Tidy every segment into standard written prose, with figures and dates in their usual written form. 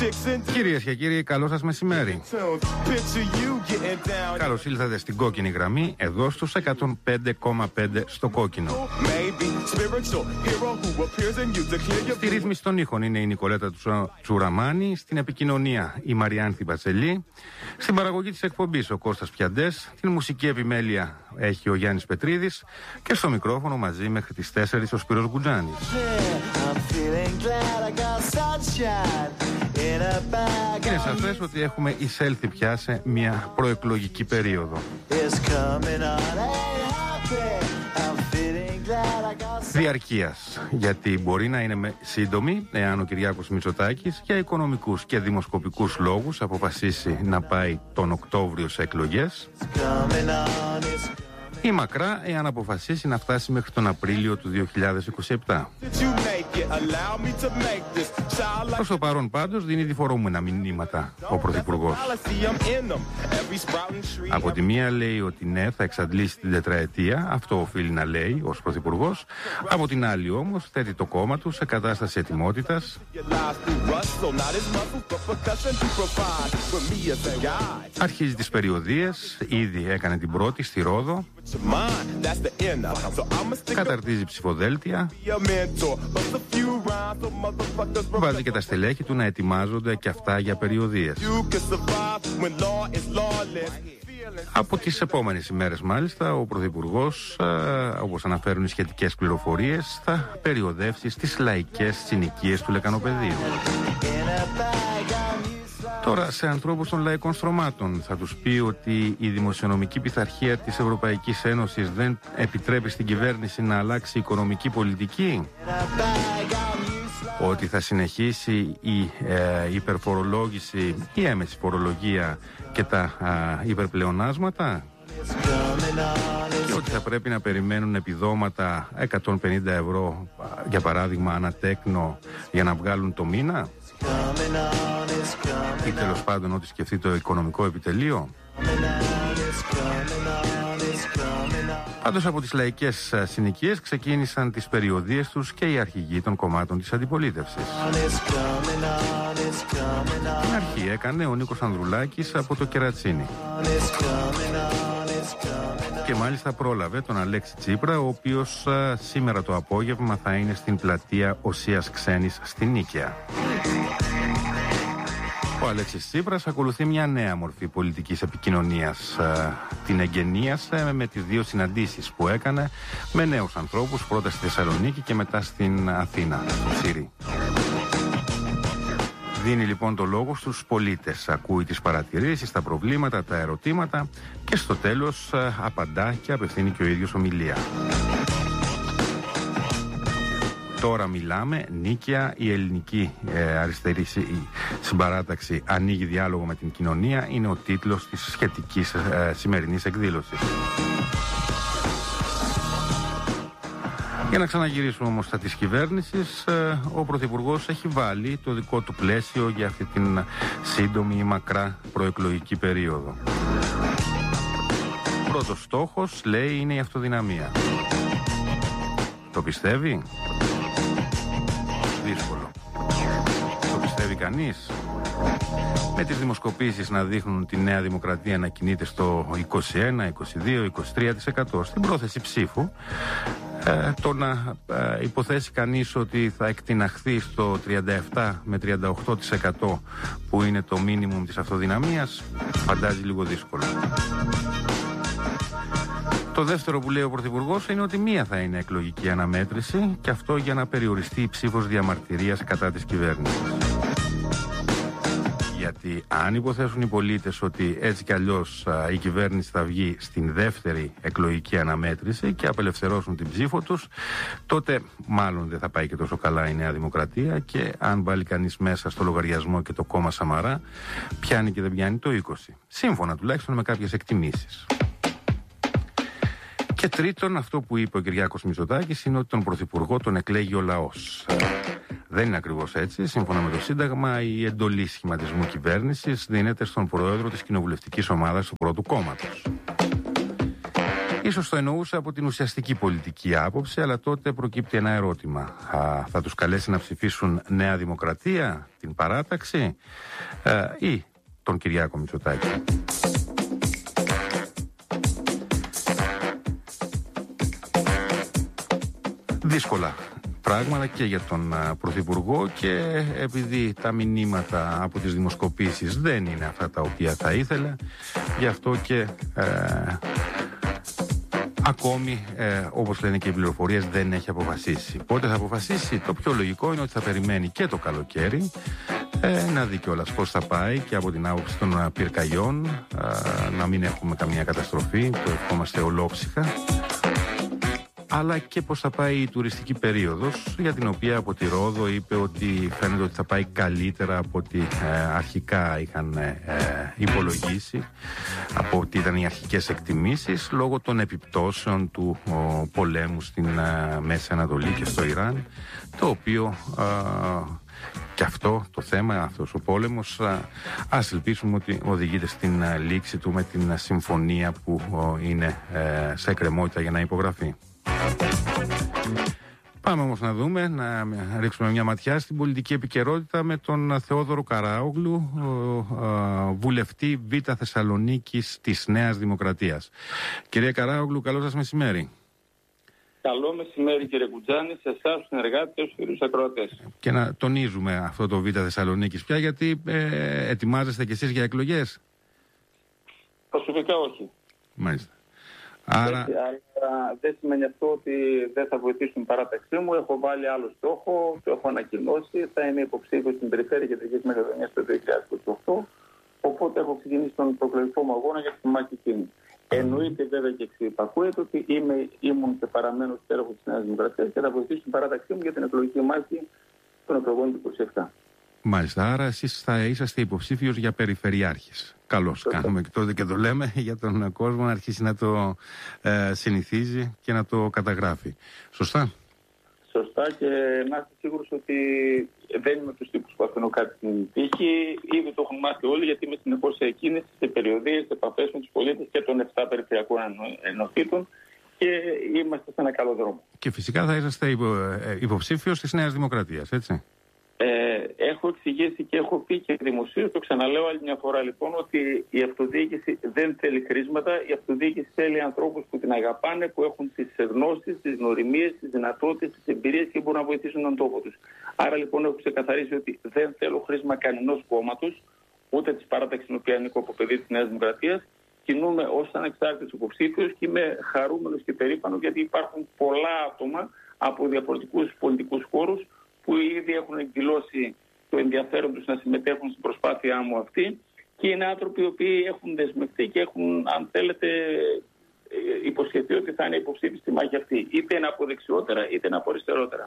Κυρίες και κύριοι, καλό σας μεσημέρι. Καλώς ήλθατε στην κόκκινη γραμμή, εδώ στους 105,5 στο κόκκινο. Στη ρύθμιση των ήχων είναι η Νικολέτα Τσουραμάνη, στην επικοινωνία η Μαριάνθη Μπατσελή, στην παραγωγή της εκπομπής ο Κώστας Πιαντές, την μουσική επιμέλεια έχει ο Γιάννης Πετρίδης και στο μικρόφωνο μαζί μέχρι τις 4 ο Σπύρος Γκουτζάνης. Είναι σαφές ότι έχουμε εισέλθει πια σε μια προεκλογική περίοδο. Διαρκείας, γιατί μπορεί να είναι σύντομη εάν ο Κυριάκος Μητσοτάκης για οικονομικούς και δημοσκοπικούς λόγους αποφασίσει να πάει τον Οκτώβριο σε εκλογές, ή μακρά εάν αποφασίσει να φτάσει μέχρι τον Απρίλιο του 2027. Προς το παρόν πάντως δίνει διφορούμενα μηνύματα ο Πρωθυπουργός. Από τη μία λέει ότι ναι, θα εξαντλήσει την τετραετία, αυτό οφείλει να λέει ως Πρωθυπουργός. Από την άλλη όμως θέτει το κόμμα του σε κατάσταση ετοιμότητας, αρχίζει τις περιοδίες, ήδη έκανε την πρώτη στη Ρόδο, καταρτίζει ψηφοδέλτια, βάζει και τα στελέχη του να ετοιμάζονται και αυτά για περιοδίες. Από τις επόμενες ημέρες μάλιστα ο Πρωθυπουργός, όπως αναφέρουν οι σχετικές πληροφορίες, θα περιοδεύσει στις λαϊκές συνοικίες του Λεκανοπεδίου. Τώρα, σε ανθρώπους των λαϊκών στρωμάτων θα τους πει ότι η δημοσιονομική πειθαρχία της Ευρωπαϊκής Ένωσης δεν επιτρέπει στην κυβέρνηση να αλλάξει οικονομική πολιτική, ότι θα συνεχίσει η υπερφορολόγηση, η έμεση φορολογία και τα υπερπλεονάσματα, και ότι θα πρέπει να περιμένουν επιδόματα 150 ευρώ για παράδειγμα ανατέκνο για να βγάλουν το μήνα, ή τέλος πάντων ό,τι σκεφτεί το οικονομικό επιτελείο. Πάντως από τις λαϊκές συνοικίες ξεκίνησαν τις περιοδίες τους και οι αρχηγοί των κομμάτων της αντιπολίτευσης. Την αρχή έκανε ο Νίκος Ανδρουλάκης από το Κερατσίνι. Και μάλιστα πρόλαβε τον Αλέξη Τσίπρα, ο οποίος σήμερα το απόγευμα θα είναι στην πλατεία Οσίας Ξένης στην Νίκαια. Ο Αλέξης Τσίπρας ακολουθεί μια νέα μορφή πολιτικής επικοινωνίας. Την εγκαινίασε με τις δύο συναντήσεις που έκανε με νέους ανθρώπους, πρώτα στη Θεσσαλονίκη και μετά στην Αθήνα, στο Σύρι. Δίνει λοιπόν το λόγο στους πολίτες, ακούει τις παρατηρήσεις, τα προβλήματα, τα ερωτήματα και στο τέλος απαντά και απευθύνει και ο ίδιος ομιλία. Τώρα μιλάμε, Νίκαια, η ελληνική αριστερή συμπαράταξη ανοίγει διάλογο με την κοινωνία, είναι ο τίτλος της σχετικής σημερινής εκδήλωσης. Για να ξαναγυρίσουμε όμως στα της κυβέρνησης, ο Πρωθυπουργός έχει βάλει το δικό του πλαίσιο για αυτή την σύντομη ή μακρά προεκλογική περίοδο. Πρώτος στόχος, λέει, είναι η αυτοδυναμία. Το πιστεύει? Δύσκολο. Το πιστεύει κανείς? Με τις δημοσκοπήσεις να δείχνουν τη Νέα Δημοκρατία να κινείται στο 21, 22, 23% στην πρόθεση ψήφου, το να υποθέσει κανείς ότι θα εκτιναχθεί στο 37 με 38% που είναι το μίνιμουμ της αυτοδυναμίας, φαντάζει λίγο δύσκολο. Το δεύτερο που λέει ο Πρωθυπουργός είναι ότι μία θα είναι εκλογική αναμέτρηση, και αυτό για να περιοριστεί η ψήφος διαμαρτυρίας κατά της κυβέρνησης. Γιατί αν υποθέσουν οι πολίτες ότι έτσι κι αλλιώς η κυβέρνηση θα βγει στην δεύτερη εκλογική αναμέτρηση και απελευθερώσουν την ψήφο τους, τότε μάλλον δεν θα πάει και τόσο καλά η Νέα Δημοκρατία, και αν βάλει κανείς μέσα στο λογαριασμό και το κόμμα Σαμαρά, πιάνει και δεν πιάνει το 20. Σύμφωνα τουλάχιστον με κάποιες εκτιμήσεις. Και τρίτον, αυτό που είπε ο Κυριάκος Μητσοτάκης είναι ότι τον Πρωθυπουργό τον εκλέγει ο λαός. Δεν είναι ακριβώς έτσι. Σύμφωνα με το Σύνταγμα, η εντολή σχηματισμού κυβέρνησης δίνεται στον πρόεδρο της κοινοβουλευτικής ομάδας του πρώτου κόμματος. Ίσως το εννοούσα από την ουσιαστική πολιτική άποψη, αλλά τότε προκύπτει ένα ερώτημα. Θα τους καλέσει να ψηφίσουν Νέα Δημοκρατία, την παράταξη ή τον Κυριάκο Μητσοτάκη? Δύσκολα πράγματα και για τον Πρωθυπουργό, και επειδή τα μηνύματα από τις δημοσκοπήσεις δεν είναι αυτά τα οποία θα ήθελα, γι' αυτό και ακόμη, όπως λένε και οι πληροφορίες, δεν έχει αποφασίσει. Πότε θα αποφασίσει? Το πιο λογικό είναι ότι θα περιμένει και το καλοκαίρι, να δει κιόλας πώς θα πάει και από την άποψη των πυρκαγιών, να μην έχουμε καμία καταστροφή, το ευχόμαστε ολόψυχα, αλλά και πώς θα πάει η τουριστική περίοδος, για την οποία από τη Ρόδο είπε ότι φαίνεται ότι θα πάει καλύτερα από ό,τι αρχικά είχαν υπολογίσει, από ό,τι ήταν οι αρχικές εκτιμήσεις, λόγω των επιπτώσεων του πολέμου στην Μέση Ανατολή και στο Ιράν, το οποίο και αυτό το θέμα, αυτός ο πόλεμος, ας ελπίσουμε ότι οδηγείται στην λήξη του με την συμφωνία που είναι σε εκκρεμότητα για να υπογραφεί. Πάμε όμως να δούμε, να ρίξουμε μια ματιά στην πολιτική επικαιρότητα με τον Θεόδωρο Καράογλου, βουλευτή Β' Θεσσαλονίκης της Νέας Δημοκρατίας. Κυρία Καράογλου, καλό σας μεσημέρι. Καλό μεσημέρι, κύριε Κουτζάνη, σε εσάς τους συνεργάτες και στους φίλους ακροατές. Και να τονίζουμε αυτό το Β' Θεσσαλονίκης πια, γιατί ετοιμάζεστε κι εσείς για εκλογές? Προσωπικά όχι. Μάλιστα. Άρα δεν σημαίνει αυτό ότι δεν θα βοηθήσουν την παράταξή μου. Έχω βάλει άλλο στόχο, το έχω ανακοινώσει. Θα είναι υποψήφιος στην Περιφέρεια Κεντρικής Μακεδονίας το 2028. Οπότε έχω ξεκινήσει τον προεκλογικό μου αγώνα για τη μάχη εκείνη. Εννοείται βέβαια και εξυπακούεται ότι ήμουν και παραμένω στέροχος της Νέας Δημοκρατίας και θα βοηθήσω την παράταξή μου για την εκλογική μάχη των εκλογών του 2027. Μάλιστα, άρα εσείς θα είσαστε υποψήφιος για περιφερειάρχης. Καλώς κάνουμε και τότε και το λέμε για τον κόσμο να αρχίσει να το συνηθίζει και να το καταγράφει. Σωστά? Σωστά, και να είστε σίγουρος ότι δεν είμαι τους τύπους που αφήνω κάτι στην τύχη. Ήδη το έχουν μάθει όλοι, γιατί είμαι συνεχώς σε κίνηση, σε περιοδίες, σε επαφές με τους πολίτες και των 7 περιφερειακών ενωτήτων και είμαστε σε ένα καλό δρόμο. Και φυσικά θα είσαστε υποψήφιος της Νέας Δημοκρατίας, έτσι? Έχω εξηγήσει και έχω πει και δημοσίως, το ξαναλέω άλλη μια φορά λοιπόν, ότι η αυτοδιοίκηση δεν θέλει χρήματα. Η αυτοδιοίκηση θέλει ανθρώπους που την αγαπάνε, που έχουν τις γνώσεις, τις γνωριμίες, τις δυνατότητες, τις εμπειρίες και μπορούν να βοηθήσουν τον τόπο τους. Άρα λοιπόν έχω ξεκαθαρίσει ότι δεν θέλω χρήσμα κανενός κόμματος, ούτε της παράταξης στην οποία ανήκω από παιδί της Νέας Δημοκρατίας. Κινούμαι ως ανεξάρτητος υποψήφιος και είμαι χαρούμενος και περήφανος, γιατί υπάρχουν πολλά άτομα από διαφορετικούς πολιτικούς χώρους που ήδη έχουν εκδηλώσει το ενδιαφέρον τους να συμμετέχουν στην προσπάθειά μου αυτή, και είναι άνθρωποι οι οποίοι έχουν δεσμευτεί και έχουν, αν θέλετε, υποσχεθεί ότι θα είναι υποψήφιοι στη μάχη αυτή. Είτε είναι από δεξιότερα είτε είναι από αριστερότερα.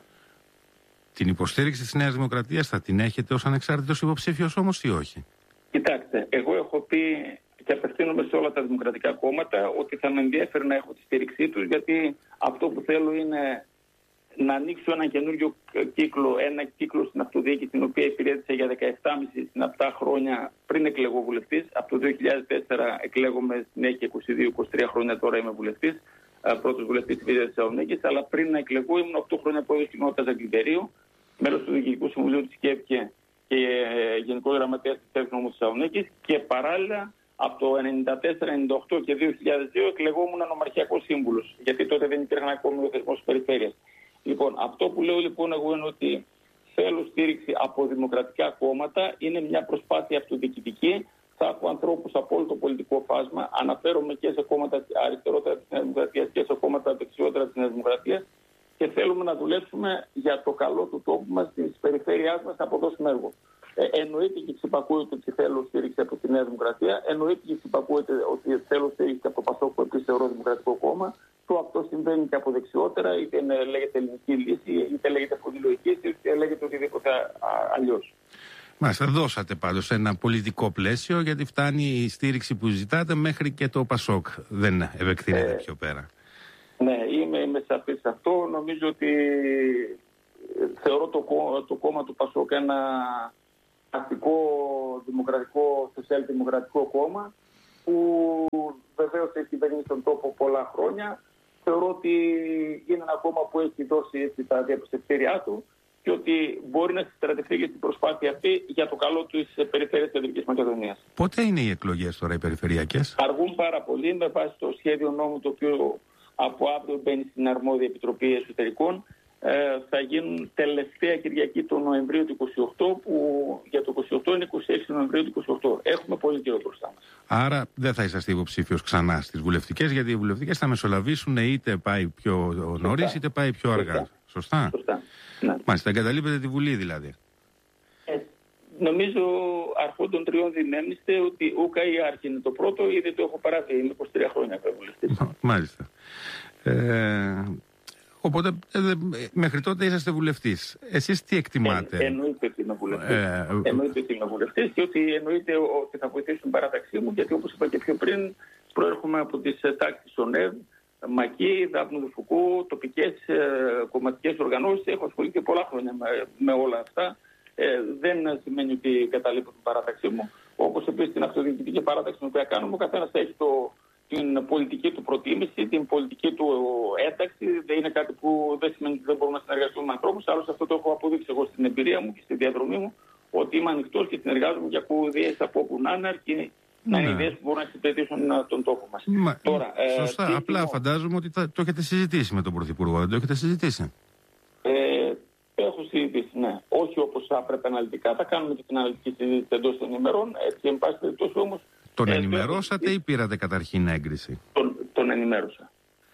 Την υποστήριξη της Νέας Δημοκρατίας θα την έχετε ως ανεξάρτητος υποψήφιος όμως ή όχι? Κοιτάξτε, εγώ έχω πει και απευθύνομαι σε όλα τα δημοκρατικά κόμματα ότι θα με ενδιαφέρει να έχω τη στήριξή τους, γιατί αυτό που θέλω είναι να ανοίξω ένα καινούριο κύκλο, ένα κύκλο στην αυτοδιοίκηση, την οποία υπηρέτησα για 17,5 συναπτά χρόνια πριν εκλεγώ βουλευτής. Από το 2004 εκλέγομαι στην ΕΚ 22-23 χρόνια, τώρα είμαι βουλευτής, πρώτος βουλευτής της Β' Θεσσαλονίκης, αλλά πριν να εκλεγώ ήμουν 8 χρόνια πρόεδρος κοινότητας Αγγλιπερίου, μέλος του Διοικητικού Συμβουλίου της ΚΕΠΚΕ και Γενικός Γραμματέας της ΕΚ Νομού Θεσσαλονίκης, και παράλληλα από το 1994, 1998 και 2002 εκλεγόμουν νομαρχιακός σύμβουλος, γιατί τότε δεν υπήρχαν ακόμη ο θεσμός της περιφέρειας. Λοιπόν, αυτό που λέω λοιπόν εγώ είναι ότι θέλω στήριξη από δημοκρατικά κόμματα. Είναι μια προσπάθεια αυτοδιοικητική. Θα έχω ανθρώπους από όλο το πολιτικό φάσμα. Αναφέρομαι και σε κόμματα αριστερότερα της Νέας Δημοκρατίας και σε κόμματα δεξιότερα της Νέας Δημοκρατίας. Και θέλουμε να δουλέψουμε για το καλό του τόπου μας, της περιφέρειάς μας, να αποδώσουμε έργο. Εννοείται και ξυπακούεται ότι θέλω στήριξη από τη Νέα Δημοκρατία. Εννοείται και ξυπακούεται ότι θέλω στήριξη από το ΠΑΣΟΚ, που επίσης θεωρώ δημοκρατικό κόμμα. Το αυτό συμβαίνει και από δεξιότερα, είτε λέγεται ελληνική λύση, είτε λέγεται πολυλογική, είτε λέγεται οτιδήποτε αλλιώς. Μας δώσατε πάντως ένα πολιτικό πλαίσιο, γιατί φτάνει η στήριξη που ζητάτε μέχρι και το ΠΑΣΟΚ. Δεν επεκτείνεται πιο πέρα. Ναι, είμαι σαφής σε αυτό. Νομίζω ότι θεωρώ το κόμμα του ΠΑΣΟΚ ένα αστικό δημοκρατικό, σοσιαλδημοκρατικό κόμμα. που βεβαίως έχει κυβερνήσει τον τόπο πολλά χρόνια. Θεωρώ ότι είναι ένα κόμμα που έχει δώσει έτσι τα διαπιστευτήριά του και ότι μπορεί να συστρατευτεί για την προσπάθεια αυτή για το καλό της περιφέρειας της Κεντρικής Μακεδονίας. Πότε είναι οι εκλογές τώρα οι περιφερειακές? Αργούν πάρα πολύ με βάση το σχέδιο νόμου το οποίο από αύριο μπαίνει στην αρμόδια Επιτροπή Εσωτερικών. Θα γίνουν τελευταία Κυριακή του Νοεμβρίου του 28, που για το 28 είναι 26 Νοεμβρίου του 28. Έχουμε πολύ καιρό μπροστά μας. Άρα δεν θα είσαστε υποψήφιος ξανά στις βουλευτικές, γιατί οι βουλευτικές θα μεσολαβήσουν, είτε πάει πιο νωρίς είτε πάει πιο αργά. Σωστά. Σωστά. Ναι. Μάλιστα, εγκαταλείπετε τη Βουλή δηλαδή. Νομίζω αρχών των τριών δυνέμιστε ότι ούκα ή άρχη είναι το πρώτο, ήδη το έχω παράδει. Είμαι 23 χρόνια βουλευτής. Μάλιστα. Οπότε μέχρι τότε είσαστε βουλευτής. Εσείς τι εκτιμάτε? Εννοείται ότι είμαι βουλευτής. Εννοείται ότι είμαι βουλευτής και ότι εννοείται ότι θα βοηθήσουν την παράταξή μου, γιατί όπως είπα και πιο πριν, προέρχομαι από τις τάξεις των ΕΒ, ΜΑΚΙ, Δάπνου του Φουκού, τοπικές κομματικές οργανώσεις. Έχω ασχοληθεί πολλά χρόνια με όλα αυτά. Δεν σημαίνει ότι καταλείπω την παράταξή μου. Όπως επίσης την αυτοδιοικητική παράταξη την οποία κάνουμε, ο καθένας θα έχει την πολιτική του προτίμηση, την πολιτική του ένταξη. Δεν είναι κάτι που δεν σημαίνει ότι δεν μπορούμε να συνεργαστούμε με ανθρώπους. Άλλωστε, αυτό το έχω αποδείξει εγώ στην εμπειρία μου και στη διαδρομή μου, ότι είμαι ανοιχτός και συνεργάζομαι για ιδέες από όπου να είναι, αρκεί να είναι ιδέες που μπορούν να εξυπηρετήσουν τον τόπο μας. Τώρα, σωστά. Απλά φαντάζομαι ότι το έχετε συζητήσει με τον Πρωθυπουργό. Δεν το έχετε συζητήσει? Έχω συζητήσει, ναι. Όχι όπως θα έπρεπε αναλυτικά. Θα κάνουμε και την αναλυτική συζήτηση εντός των ημερών. Έτσι, εν πάση περιπτώσει όμως. Τον ενημερώσατε ή πήρατε καταρχήν έγκριση? Τον ενημέρωσα.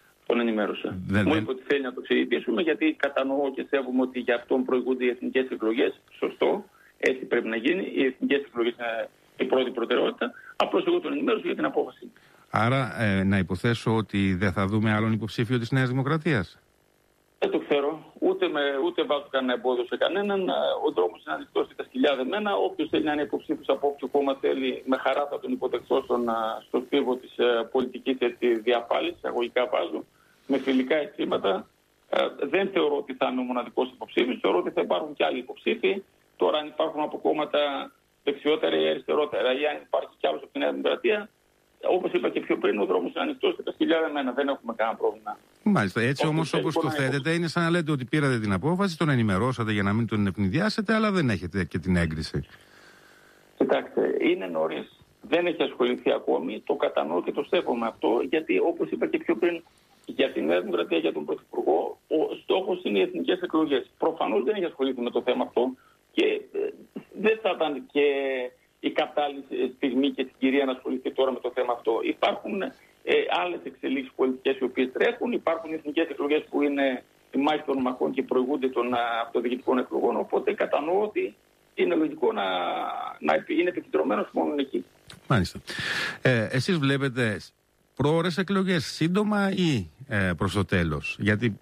Μου είπε ότι θέλει να το συζητήσουμε, γιατί κατανοώ και σέβομαι ότι για αυτόν προηγούνται οι εθνικές εκλογές. Σωστό. Έτσι πρέπει να γίνει. Οι εθνικές εκλογές είναι η πρώτη προτεραιότητα. Απλώς εγώ τον ενημέρωσα για την απόφαση. Άρα να υποθέσω ότι δεν θα δούμε άλλον υποψήφιο της Νέας Δημοκρατίας? Δεν το ξέρω. Ούτε βάζω κανένα εμπόδιο σε κανέναν. Ο δρόμος είναι ανοιχτός και τα σκυλιά δεμένα. Όποιος θέλει να είναι υποψήφιος από όποιο κόμμα θέλει, με χαρά θα τον υποδεχθώ στο στίβο της πολιτικής διαπάλησης, αγωγικά βάζω, με φιλικά αισθήματα. Δεν θεωρώ ότι θα είναι ο μοναδικός υποψήφιος. Θεωρώ ότι θα υπάρχουν και άλλοι υποψήφοι. Τώρα, αν υπάρχουν από κόμματα δεξιότερα ή αριστερότερα, ή αν υπάρχει κι άλλος από τη Νέα Δημοκρατία, όπως είπα και πιο πριν, ο δρόμος είναι ανοιχτός και τα σκυλιά δεμένα. Δεν έχουμε κανένα πρόβλημα. Μάλιστα. Έτσι όμως όπως το θέτετε, είναι σαν να λέτε ότι πήρατε την απόφαση, τον ενημερώσατε για να μην τον ευνηδιάσετε, αλλά δεν έχετε και την έγκριση. Κοιτάξτε, είναι νωρίς. Δεν έχει ασχοληθεί ακόμη. Το κατανοώ και το στέφομαι αυτό, γιατί όπως είπα και πιο πριν, για την Νέα Δημοκρατία, για τον Πρωθυπουργό, ο στόχος είναι οι εθνικές εκλογές. Προφανώς δεν έχει ασχοληθεί με το θέμα αυτό και δεν θα ήταν και η κατάλληλη στιγμή και συγκυρία να ασχοληθεί τώρα με το θέμα αυτό. Υπάρχουν άλλες εξελίξεις πολιτικές οι οποίες τρέχουν. Υπάρχουν εθνικές εκλογές που είναι η μάχη των νομαχών και προηγούνται των αυτοδιοικητικών εκλογών. Οπότε κατανοώ ότι είναι λογικό να είναι επικεντρωμένος μόνο εκεί. Μάλιστα. Εσείς βλέπετε πρόωρες εκλογές σύντομα ή προς το τέλος? Γιατί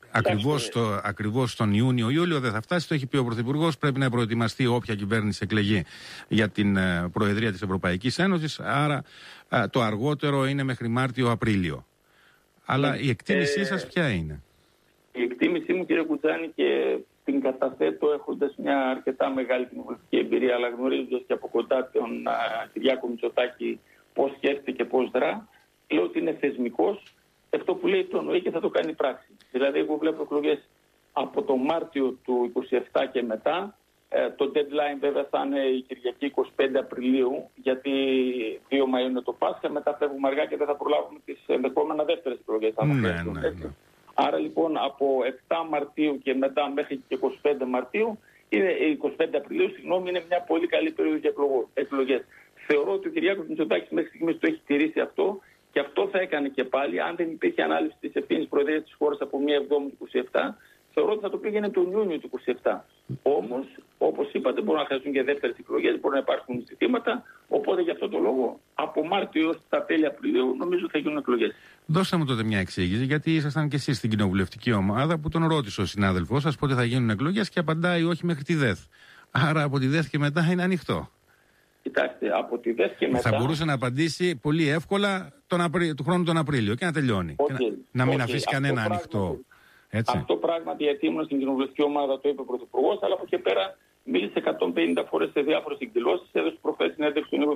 ακριβώς τον Ιούνιο-Ιούλιο δεν θα φτάσει. Το έχει πει ο Πρωθυπουργός. Πρέπει να προετοιμαστεί όποια κυβέρνηση εκλεγεί για την Προεδρία της Ευρωπαϊκής Ένωσης. Άρα το αργότερο είναι μέχρι Μάρτιο-Απρίλιο. Αλλά η εκτίμησή σας ποια είναι? Η εκτίμησή μου, κύριε Κουτζάνη, και την καταθέτω έχοντας μια αρκετά μεγάλη κοινοβουλευτική εμπειρία, αλλά γνωρίζοντας και από κοντά τον Κυριάκο Μητσοτάκη πώς σκέφτεται και πώς δρά, λέω ότι είναι θεσμικός. Αυτό που λέει το εννοεί και θα το κάνει πράξη. Δηλαδή, εγώ βλέπω εκλογές από το Μάρτιο του 27 και μετά. Το deadline βέβαια θα είναι η Κυριακή 25 Απριλίου, γιατί 2 Μαΐου είναι το Πάσχα. Μετά φεύγουμε αργά και δεν θα προλάβουμε τις ενδεχόμενα δεύτερες εκλογές. Ναι. Άρα λοιπόν από 7 Μαρτίου και μετά μέχρι και 25 Μαρτίου, 25 Απριλίου, είναι μια πολύ καλή περίοδο για εκλογές. Θεωρώ ότι ο Κυριάκος Μητσοτάκης μέχρι στιγμής το έχει τηρήσει αυτό. Και αυτό θα έκανε και πάλι, αν δεν υπήρχε ανάληψη της ευθύνης προεδρίας της χώρας από 1 Εβδόμου του 27, θεωρώ ότι θα το πήγαινε τον Ιούνιο του 27. Όμως, όπως είπατε, μπορούν να χρειαστούν και δεύτερες εκλογές, μπορούν να υπάρχουν ζητήματα. Οπότε, γι' αυτό το λόγο, από Μάρτιο έως τα τέλη Απριλίου, νομίζω θα γίνουν εκλογές. Δώστε μου τότε μια εξήγηση, γιατί ήσασταν και εσείς στην κοινοβουλευτική ομάδα που τον ρώτησε ο συνάδελφός σας πότε θα γίνουν εκλογές και απαντάει όχι μέχρι τη ΔΕΘ. Άρα από τη ΔΕΘ και μετά είναι ανοιχτό. Κοιτάξτε, από τη ΔΕΘ και μετά. Θα μπορούσε να απαντήσει πολύ εύκολα του χρόνου τον Απρίλιο και να τελειώνει. Να μην αφήσει κανένα ανοιχτό. Έτσι. Αυτό πράγματι, γιατί ήμουν στην κοινοβουλευτική ομάδα, το είπε ο Πρωθυπουργός, αλλά από εκεί πέρα μίλησε 150 φορές σε διάφορες εκδηλώσεις, έδωσε προχθές συνέντευξη στον Νίκο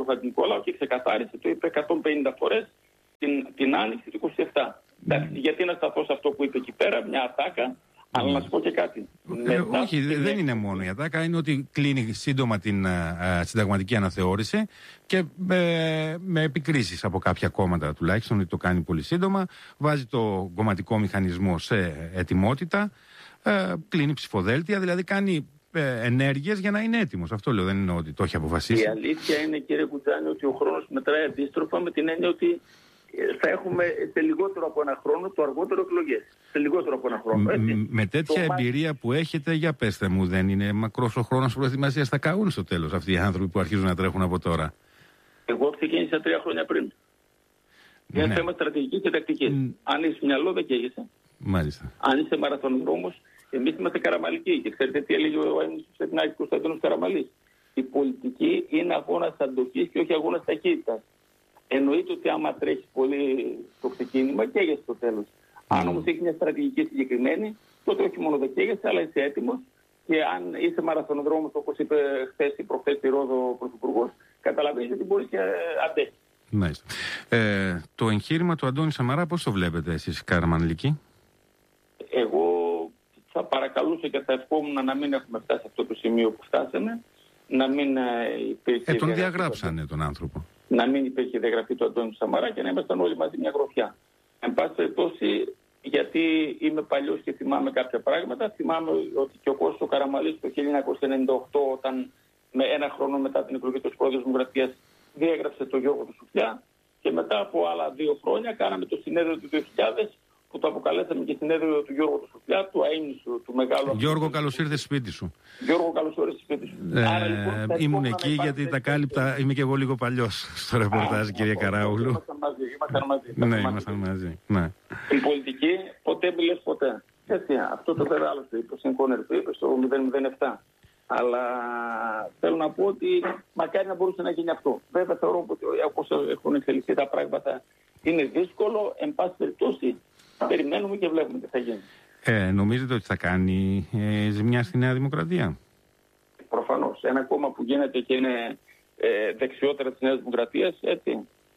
Θεοδόρου Χατζηνικολάου και ξεκαθάρισε, το είπε 150 φορές την Άνοιξη του 27. Γιατί να σταθώ σε αυτό που είπε εκεί πέρα, μια ατάκα. Αλλά να σου πω και κάτι. Όχι, δεν είναι μόνο η ατάκα. Είναι ότι κλείνει σύντομα την συνταγματική αναθεώρηση και με επικρίσεις από κάποια κόμματα τουλάχιστον ότι το κάνει πολύ σύντομα. Βάζει το κομματικό μηχανισμό σε ετοιμότητα. Κλείνει ψηφοδέλτια, δηλαδή κάνει ενέργειες για να είναι έτοιμος. Αυτό λέω, δεν είναι ότι το έχει αποφασίσει. Η αλήθεια είναι, κύριε Κουτζάνη, ότι ο χρόνος μετράει αντίστροφα, με την έννοια ότι θα έχουμε σε λιγότερο από ένα χρόνο το αργότερο εκλογές. Σε λιγότερο από ένα χρόνο. Με τέτοια εμπειρία που έχετε, για πέστε μου, δεν είναι μακρός ο χρόνος προετοιμασίας? Θα καούν στο τέλος αυτοί οι άνθρωποι που αρχίζουν να τρέχουν από τώρα. Εγώ ξεκίνησα 3 χρόνια πριν. Είναι θέμα στρατηγικής και τακτικής. Αν είσαι μυαλό, δεν καίγεσαι. Μάλιστα. Αν είσαι μαραθωνοδρόμος, εμείς είμαστε καραμαλικοί. Και ξέρετε τι έλεγε ο Έμνης του Σετνάκη Κωνσταντίνος Καραμαλής? Η πολιτική είναι αγώνας αντοχής και όχι αγώνας ταχύτητας. Εννοείται ότι άμα τρέχεις πολύ στο ξεκίνημα, καίγεσαι στο τέλος. Αν όμως έχεις μια στρατηγική συγκεκριμένη, τότε όχι μόνο δεν καίγεσαι, αλλά είσαι έτοιμος. Και αν είσαι μαραθωνοδρόμος, όπως είπε χθες ή προχθές στη Ρόδο ο Πρωθυπουργός, καταλαβαίνεις ότι μπορείς και αντέχεις. Μάλιστα. Το εγχείρημα του Αντώνη Σαμαρά, πώς το βλέπετε εσείς, Καραμανλικοί? Εγώ θα παρακαλούσα και θα ευχόμουν να μην έχουμε φτάσει σε αυτό το σημείο που φτάσαμε. Να μην υπήρχε. Τον διαγράψανε τον άνθρωπο. Να μην υπήρχε διαγραφή του Αντώνη Σαμαρά και να ήμασταν όλοι μαζί μια γροθιά. Εν πάση περιπτώσει, γιατί είμαι παλιός και θυμάμαι κάποια πράγματα, θυμάμαι ότι και ο Κώστας Καραμαλής το 1998, όταν με ένα χρόνο μετά την εκλογή του Πρόεδρου της Δημοκρατίας διέγραψε τον Γιώργο του Σουφλιά, και μετά από άλλα 2 χρόνια κάναμε το συνέδριο του 2000, που το αποκαλέσαμε και συνέδριο του Γιώργου του Σουφλιά, του αείμνησου, του μεγάλου. Γιώργο, καλώς ήρθες σπίτι σου. Γιώργο, καλώς ήρθες σπίτι σου. Άρα, λοιπόν, ήμουν εκεί γιατί τα κάλυπτα. Είμαι και εγώ λίγο παλιός στο ρεπορτάζ, κύριε Καράουλου. Ήμασταν μαζί. Ήμασταν μαζί. Ναι. Στην πολιτική ποτέ μη λες ποτέ. Έτσι, αυτό το βέβαια άλλο το είπε, ο Σινκόνερ το είπε στο 007. Αλλά θέλω να πω ότι μακάρι να μπορούσε να γίνει αυτό. Βέβαια θεωρώ ότι όπως έχουν εξελιχθεί τα πράγματα είναι δύσκολο. Εν πάση περιπτώσει περιμένουμε και βλέπουμε τι θα γίνει. Νομίζετε ότι θα κάνει ζημιά στη Νέα Δημοκρατία? Προφανώς. Ένα κόμμα που γίνεται και είναι δεξιότερα της Νέας Δημοκρατίας, έτσι,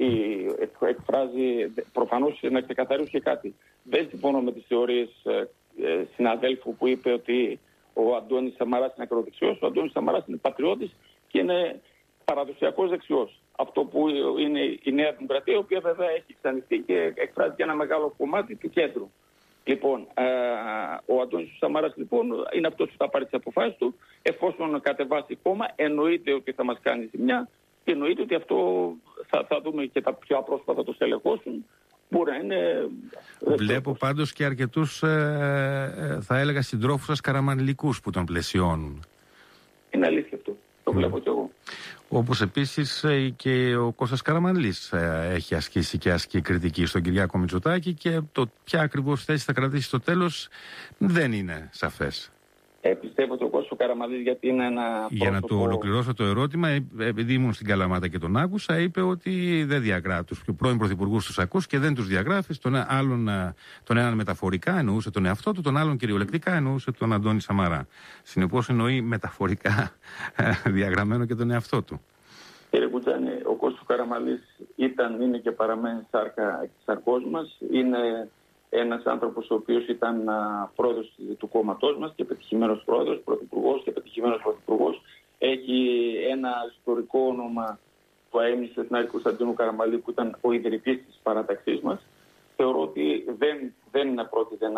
εκφράζει, προφανώς να ξεκαθαρίσω και κάτι. Δεν συμφωνώ με τις θεωρίες συναδέλφου που είπε ότι ο Αντώνης Σαμαράς είναι ακροδεξιός. Ο Αντώνης Σαμαράς είναι πατριώτης και είναι παραδοσιακός δεξιός. Αυτό που είναι η Νέα Δημοκρατία, η οποία βέβαια έχει εξανοιχτεί και εκφράζει και ένα μεγάλο κομμάτι του κέντρου. Λοιπόν, ο Αντώνης Σαμαράς λοιπόν είναι αυτός που θα πάρει τις αποφάσεις του. Εφόσον κατεβάσει κόμμα, εννοείται ότι θα μας κάνει ζημιά και εννοείται ότι αυτό θα δούμε και τα πιο απρόσπατα το στελεχώσουν. Μπορεί να είναι. Βλέπω πάντως και αρκετούς, θα έλεγα, συντρόφους σας καραμανλικούς που τον πλαισιώνουν. Είναι αλήθεια αυτό. Το βλέπω κι εγώ. Όπως επίσης και ο Κώστας Καραμανλής έχει ασκήσει και ασκεί κριτική στον Κυριάκο Μητσοτάκη και το ποια ακριβώς θέση θα κρατήσει στο τέλος δεν είναι σαφές. Πιστεύω ότι ο Κώστας Καραμανλής, γιατί είναι ένα πρόσωπο... Για να το ολοκληρώσω το ερώτημα, επειδή ήμουν στην Καλαμάτα και τον άκουσα, είπε ότι δεν διαγράφει τους πρώην πρωθυπουργούς, τους ακούς και δεν τους διαγράφει. Τον έναν μεταφορικά εννοούσε τον εαυτό του, τον άλλον κυριολεκτικά εννοούσε τον Αντώνη Σαμαρά. Συνεπώς εννοεί μεταφορικά διαγραμμένο και τον εαυτό του. Κύριε Κουτζάνη, ο Κώστας Καραμανλής είναι και παραμένει σάρκα της σαρκός μας. Είναι ένας άνθρωπος ο οποίος ήταν πρόεδρος του κόμματός μας και πετυχημένος πρόεδρος, πρωθυπουργός και πετυχημένος πρωθυπουργός. Έχει ένα ιστορικό όνομα που αείμνησε του Εθνάρχη Κωνσταντίνου Καραμαλή, που ήταν ο ιδρυτής της παράταξής μας. Θεωρώ ότι δεν πρόκειται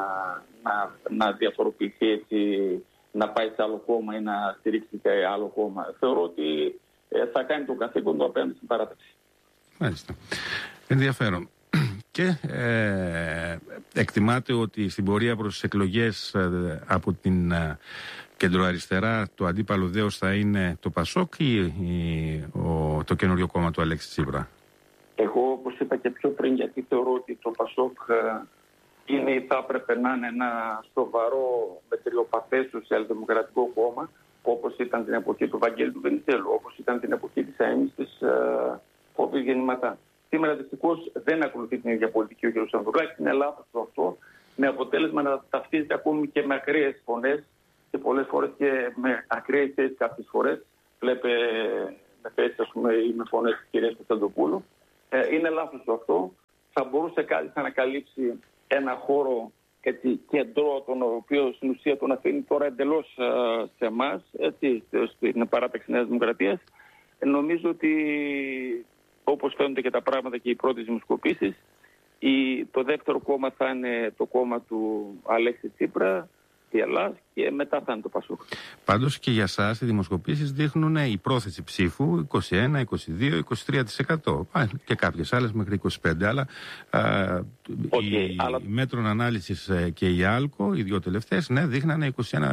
να διαφοροποιηθεί έτσι, να πάει σε άλλο κόμμα ή να στηρίξει και άλλο κόμμα. Θεωρώ ότι θα κάνει το καθήκον του απέναντι στην παράταξη. Μάλιστα. Ενδιαφέρον. Και εκτιμάται ότι στην πορεία προς τις εκλογές από την κεντροαριστερά το αντίπαλο δέος θα είναι το ΠΑΣΟΚ ή το καινούριο κόμμα του Αλέξη Τσίπρα? Εγώ, όπως είπα και πιο πριν, γιατί θεωρώ ότι το ΠΑΣΟΚ θα έπρεπε να είναι ένα σοβαρό μετριοπαθές σοσιαλδημοκρατικό κόμμα, όπως ήταν την εποχή του Βαγγέλη του Βενιζέλου, όπως ήταν την εποχή της αείμνησης της Φόβης Γεννηματά. Σήμερα δυστυχώς δεν ακολουθεί την ίδια πολιτική ο κ. Ανδρουλάκης. Είναι λάθος αυτό, με αποτέλεσμα να ταυτίζεται ακόμη και με ακραίες φωνές και πολλές φορές και με ακραίες θέσεις κάποιες φορές. Βλέπε με θέσεις, ας πούμε, ή με φωνές της κυρίας Κωνσταντοπούλου. Είναι λάθος αυτό. Θα μπορούσε κάλλιστα να καλύψει ένα χώρο κεντρό, τον οποίο στην ουσία τον αφήνει τώρα εντελώς σε εμάς, στην παράταξη Νέας Δημοκρατίας. Νομίζω ότι όπως φαίνονται και τα πράγματα και οι πρώτες δημοσκοπήσεις, το δεύτερο κόμμα θα είναι το κόμμα του Αλέξη Τσίπρα, η Ελλάδα, και μετά θα είναι το Πασόκ. Πάντως και για εσάς οι δημοσκοπήσεις δείχνουν η πρόθεση ψήφου 21, 22, 23%. Και κάποιες άλλες μέχρι 25%. Αλλά η Μέτρων Ανάλυσης και η Άλκο, οι δύο τελευταίες, ναι, δείχνανε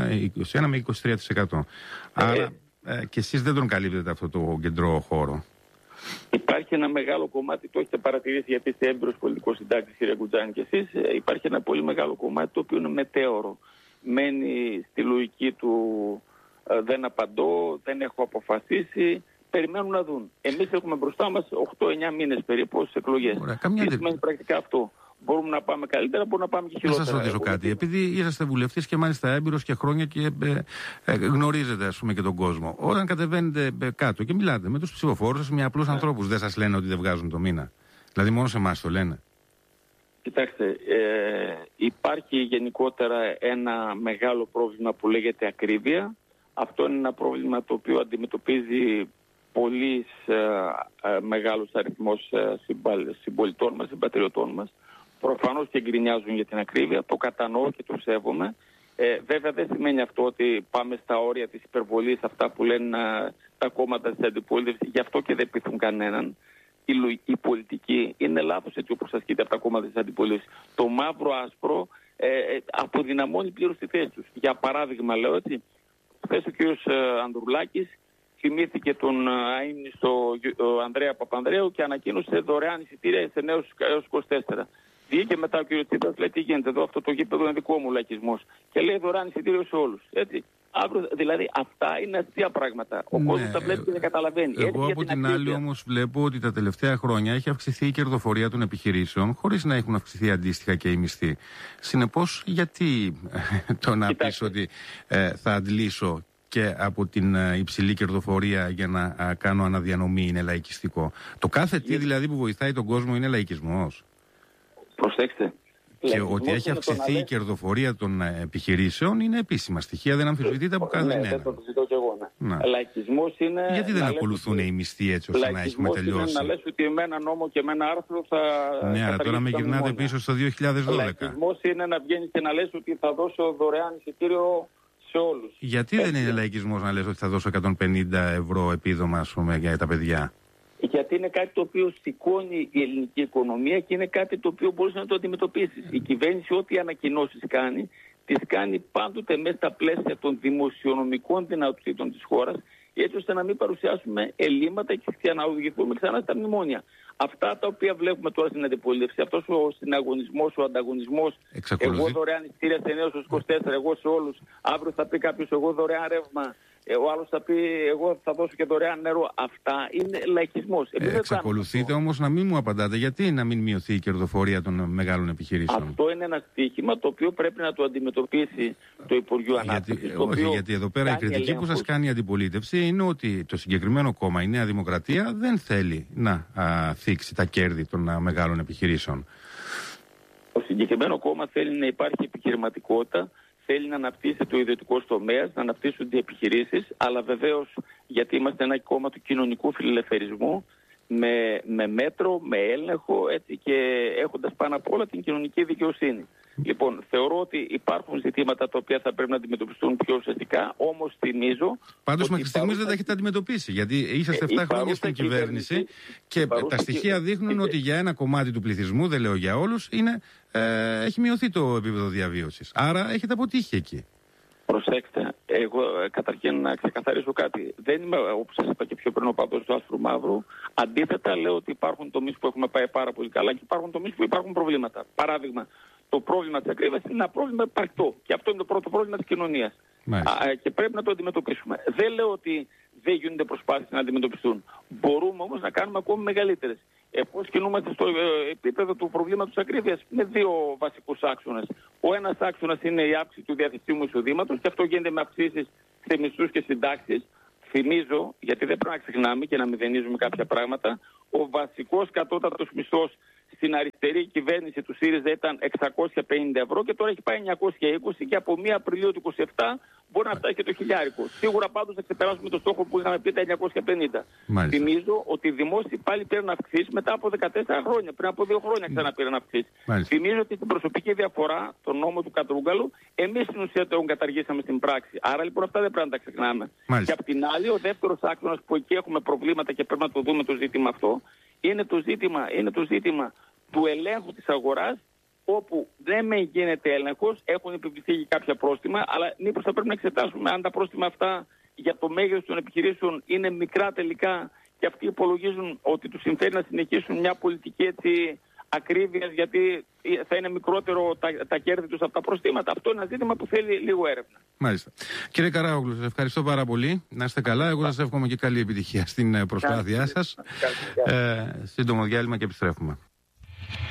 21 με 23%. Άρα και εσείς δεν τον καλύπτετε αυτό το κεντρό χώρο. Υπάρχει ένα μεγάλο κομμάτι, το έχετε παρατηρήσει γιατί είστε έμπειρος πολιτικός συντάκτης, κύριε Κουτζάνη, και εσείς. Υπάρχει ένα πολύ μεγάλο κομμάτι το οποίο είναι μετέωρο. Μένει στη λογική του δεν απαντώ, δεν έχω αποφασίσει, περιμένουν να δουν. Εμείς έχουμε μπροστά μας 8-9 μήνες περίπου στις εκλογές. Τι σημαίνει πρακτικά αυτό? Μπορούμε να πάμε καλύτερα, μπορούμε να πάμε και χειρότερα. Θα σας ρωτήσω κάτι. Επειδή είσαστε βουλευτής και μάλιστα έμπειρος και χρόνια και γνωρίζετε, ας πούμε, και τον κόσμο. Όταν κατεβαίνετε κάτω και μιλάτε με τους ψηφοφόρους σας, με απλούς ανθρώπους, δεν σας λένε ότι δεν βγάζουν το μήνα? Δηλαδή μόνο σε εμάς το λένε? Κοιτάξτε, υπάρχει γενικότερα ένα μεγάλο πρόβλημα που λέγεται ακρίβεια. Αυτό είναι ένα πρόβλημα το οποίο αντιμετωπίζει πολύ μεγάλος αριθμός συμπολιτών μας, συμπατριωτών μας. Προφανώς και γκρινιάζουν για την ακρίβεια, το κατανοώ και το σέβομαι. Βέβαια δεν σημαίνει αυτό ότι πάμε στα όρια της υπερβολής, αυτά που λένε τα κόμματα της αντιπολίτευσης, γι' αυτό και δεν πείθουν κανέναν. Η πολιτική είναι λάθος έτσι όπως ασκείται από τα κόμματα της αντιπολίτευσης. Το μαύρο-άσπρο αποδυναμώνει πλήρως τη θέση τους. Για παράδειγμα, λέω έτσι, χθες ο κ. Ανδρουλάκης θυμήθηκε τον αείμνηστο Ανδρέα Παπανδρέου και ανακοίνωσε δωρεάν εισιτήρια σε νέους έως 24. Βγήκε μετά ο κ. Τσίπρας, λέει τι γίνεται εδώ, αυτό το γήπεδο είναι δικό μου λαϊκισμός. Και λέει δωρεάν εισιτήριο σε όλους. Έτσι. Δηλαδή αυτά είναι αστεία πράγματα. Ο κόσμος τα βλέπει και δεν καταλαβαίνει. Εγώ από την άλλη όμως βλέπω ότι τα τελευταία χρόνια έχει αυξηθεί η κερδοφορία των επιχειρήσεων χωρίς να έχουν αυξηθεί αντίστοιχα και οι μισθοί. Συνεπώς, γιατί το να πεις ότι θα αντλήσω και από την υψηλή κερδοφορία για να κάνω αναδιανομή είναι λαϊκιστικό? Το κάθε τι δηλαδή που βοηθάει τον κόσμο είναι λαϊκισμός? Προσέξτε. Και ότι έχει αυξηθεί η κερδοφορία των επιχειρήσεων είναι επίσημα στοιχεία, δεν αμφισβητείται από κανέναν. Ναι, το ζητώ και εγώ. Ναι. Λαϊκισμός είναι. Γιατί δεν ακολουθούν οι μισθοί έτσι ώστε να έχουμε τελειώσει? Είναι να λες ότι με ένα νόμο και με ένα άρθρο θα. Ναι, αλλά τώρα με γυρνάτε πίσω στο 2012. Λαϊκισμός είναι να βγαίνεις και να λες ότι θα δώσω δωρεάν εισιτήριο σε όλους. Γιατί δεν είναι λαϊκισμός να λες ότι θα δώσω 150 ευρώ επίδομα, ας πούμε, για τα παιδιά? Γιατί είναι κάτι το οποίο σηκώνει η ελληνική οικονομία και είναι κάτι το οποίο μπορείς να το αντιμετωπίσεις. Η κυβέρνηση ό,τι ανακοινώσεις κάνει, τις κάνει πάντοτε μέσα στα πλαίσια των δημοσιονομικών δυνατοτήτων της χώρας, έτσι ώστε να μην παρουσιάσουμε ελλείμματα και να οδηγηθούμε ξανά στα μνημόνια. Αυτά τα οποία βλέπουμε τώρα στην αντιπολίτευση, αυτός ο συναγωνισμός, ο ανταγωνισμός, εγώ δωρεάν εισιτήρια σε νέους 24, εγώ σε όλους, αύριο θα πει κάποιος εγώ δωρεάν ρεύμα, ο άλλος θα πει εγώ θα δώσω και δωρεάν νερό. Αυτά είναι λαϊκισμός. Εξακολουθείτε όμως να μην μου απαντάτε γιατί να μην μειωθεί η κερδοφορία των μεγάλων επιχειρήσεων? Αυτό είναι ένα στοίχημα το οποίο πρέπει να το αντιμετωπίσει το Υπουργείο Ανάπτυξης. Όχι, γιατί εδώ πέρα η κριτική που σας κάνει η αντιπολίτευση είναι ότι το συγκεκριμένο κόμμα, η Νέα Δημοκρατία, δεν θέλει να θίξει τα κέρδη των μεγάλων επιχειρήσεων. Το συγκεκριμένο κόμμα θέλει να υπάρχει επιχειρηματικότητα, θέλει να αναπτύσσει το ιδιωτικό τομέα, να αναπτύσσονται οι επιχειρήσεις, αλλά βεβαίως γιατί είμαστε ένα κόμμα του κοινωνικού φιλελευθερισμού, με μέτρο, με έλεγχο, έτσι, και έχοντας πάνω απ' όλα την κοινωνική δικαιοσύνη. Λοιπόν, θεωρώ ότι υπάρχουν ζητήματα τα οποία θα πρέπει να αντιμετωπιστούν πιο ουσιαστικά, όμως θυμίζω. Πάντως μέχρι στιγμής δεν τα έχετε αντιμετωπίσει, γιατί είσαστε 7 χρόνια στην κυβέρνηση και τα στοιχεία δείχνουν ότι για ένα κομμάτι του πληθυσμού, δεν λέω για όλους, έχει μειωθεί το επίπεδο διαβίωσης. Άρα έχετε αποτύχει εκεί. Προσέξτε, εγώ καταρχήν να ξεκαθαρίσω κάτι. Δεν είμαι, όπως σας είπα και πιο πριν, ο παδός του άσπρου μαύρου. Αντίθετα, λέω ότι υπάρχουν τομείς που έχουμε πάει πάρα πολύ καλά και υπάρχουν τομείς που υπάρχουν προβλήματα. Παράδειγμα, το πρόβλημα της ακρίβειας είναι ένα πρόβλημα υπαρκτό. Και αυτό είναι το πρώτο πρόβλημα της κοινωνίας. Και πρέπει να το αντιμετωπίσουμε. Δεν λέω ότι δεν γίνονται προσπάθειες να αντιμετωπιστούν. Μπορούμε όμως να κάνουμε ακόμη μεγαλύτερες. Πώς κινούμαστε στο επίπεδο του προβλήματος της ακρίβειας με δύο βασικούς άξονες. Ο ένας άξονας είναι η αύξηση του διαθεσίμου εισοδήματος και αυτό γίνεται με αυξήσεις σε μισθούς και συντάξεις. θυμίζω, γιατί δεν πρέπει να ξεχνάμε και να μηδενίζουμε κάποια πράγματα, ο βασικός κατώτατος μισθός στην αριστερή κυβέρνηση του ΣΥΡΙΖΑ ήταν 650 ευρώ και τώρα έχει πάει 920 και από 1 Απριλίου του 2027 μπορεί να φτάσει και το χιλιάρικο. Σίγουρα πάντως θα ξεπεράσουμε το στόχο που είχαμε πει τα 950. Μάλιστα. Θυμίζω ότι οι δημόσιοι πάλι πήραν αυξήσεις μετά από 14 χρόνια. Πριν από 2 χρόνια ξαναπήραν αυξήσεις. Θυμίζω ότι στην προσωπική διαφορά, τον νόμο του Κατρούγκαλου, εμείς στην ουσία τον καταργήσαμε στην πράξη. Άρα λοιπόν αυτά δεν πρέπει να τα ξεχνάμε. Μάλιστα. Και απ' την άλλη, ο δεύτερος άξονας που εκεί έχουμε προβλήματα και πρέπει να το δούμε το ζήτημα αυτό, είναι το ζήτημα του ελέγχου της αγοράς, όπου δεν με γίνεται έλεγχος, έχουν επιβληθεί και κάποια πρόστιμα, αλλά μήπως θα πρέπει να εξετάσουμε αν τα πρόστιμα αυτά για το μέγεθος των επιχειρήσεων είναι μικρά τελικά και αυτοί υπολογίζουν ότι τους συμφέρει να συνεχίσουν μια πολιτική έτσι ακρίβειας, γιατί θα είναι μικρότερο τα κέρδη τους από τα προστήματα. Αυτό είναι ένα ζήτημα που θέλει λίγο έρευνα. Μάλιστα. Κύριε Καράογλου, σας ευχαριστώ πάρα πολύ. Να είστε καλά. Εγώ σας εύχομαι και καλή επιτυχία στην προσπάθειά σας. Σύντομο διάλειμμα και επιστρέφουμε.